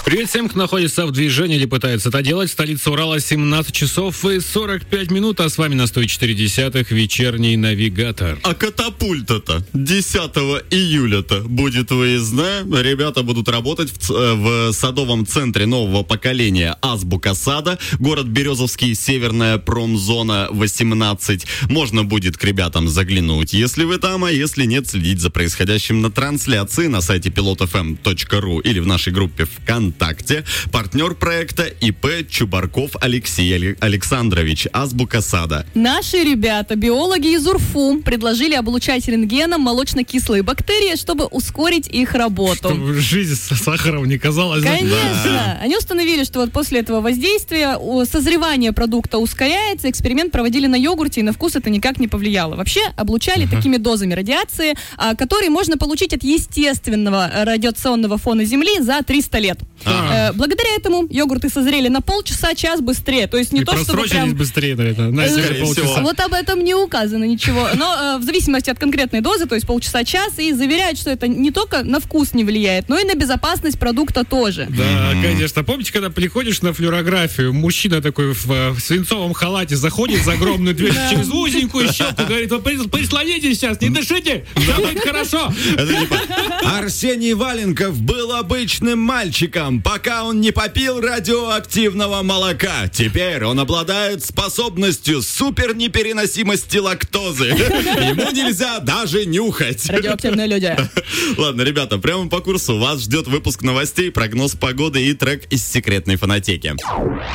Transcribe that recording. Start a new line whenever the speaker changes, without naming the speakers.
Привет всем, кто находится в движении или пытается это делать. Столица Урала, 17 часов и 45 минут, а с вами на 104.10 вечерний навигатор.
А катапульта-то 10 июля-то будет выездная. Ребята будут работать в садовом центре нового поколения «Азбука сада». Город Березовский, северная промзона 18. Можно будет к ребятам заглянуть, если вы там, а если нет, следить за происходящим на трансляции на сайте pilotfm.ru или в нашей группе ВКонтакте. Партнер проекта ИП Чубарков Алексей Александрович, «Азбука сада».
Наши ребята, биологи из УРФУ, предложили облучать рентгеном молочно-кислые бактерии, чтобы ускорить их работу.
Чтобы жизнь с сахаром не казалась.
Конечно.
Да.
Они установили, что вот после этого воздействия созревание продукта ускоряется. Эксперимент проводили на йогурте, и на вкус это никак не повлияло. Вообще облучали такими дозами радиации, которые можно получить от естественного радиационного фона Земли за 300 лет. Благодаря этому йогурты созрели на полчаса-час быстрее. То есть не
и
то, чтобы прям...
быстрее, наверное, на полчаса.
Вот об этом не указано ничего. Но в зависимости от конкретной дозы, то есть полчаса-час, и заверяют, что это не только на вкус не влияет, но и на безопасность продукта тоже.
Да, конечно. Помните, когда приходишь на флюорографию, мужчина такой в свинцовом халате заходит за огромную дверь через узенькую щелку, говорит: вот прислоните сейчас, не дышите, все будет хорошо.
Арсений Валенков был обычным мальчиком, пока он не попил радиоактивного молока. Теперь он обладает способностью супернепереносимости лактозы. Ему нельзя даже нюхать.
Радиоактивные люди.
Ладно, ребята, прямо по курсу вас ждет выпуск новостей, прогноз погоды и трек из секретной фонотеки.